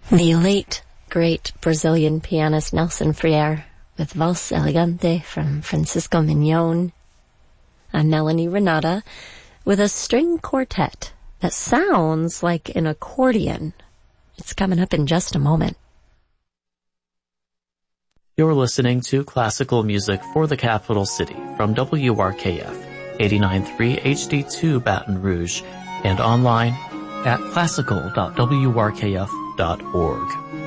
The late, great Brazilian pianist Nelson Freire with Valse Elegante from Francisco Mignon, and Melanie Renata with a string quartet that sounds like an accordion. It's coming up in just a moment. You're listening to classical music for the capital city from WRKF 89.3 HD2 Baton Rouge and online at classical.wrkf.org.